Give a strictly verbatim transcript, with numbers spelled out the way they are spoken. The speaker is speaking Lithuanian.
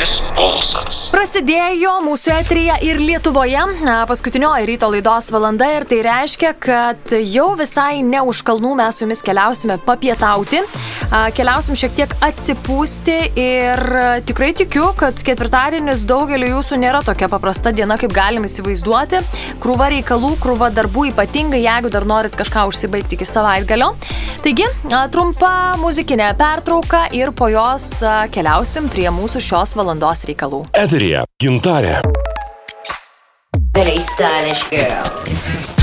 Gintarės balsas. Prasidėjo mūsų eteryje ir Lietuvoje paskutinioji ryto laidos valanda ir tai reiškia, kad jau visai ne už kalnų mes su jumis keliausime papietauti, keliausim šiek tiek atsipūsti ir tikrai tikiu, kad ketvirtadienis daugeliu jūsų nėra tokia paprasta diena, kaip galim įsivaizduoti. Krūva reikalų, krūva darbų, ypatingai jeigu dar norit kažką užsibaigti iki savaitgalio. Taigi, trumpa muzikinė pertrauka ir po jos keliausim prie mūsų šios valandos reikalų. Eteryje Gintarė. Very stylish girl.